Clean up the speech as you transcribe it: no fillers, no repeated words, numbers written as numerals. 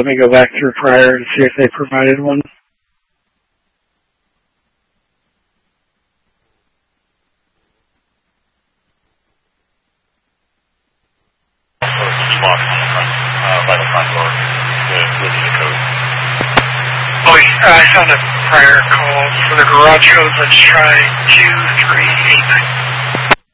Let me go back through prior and see if they provided one. I found a prior call for the garage hose. Let's try 2389.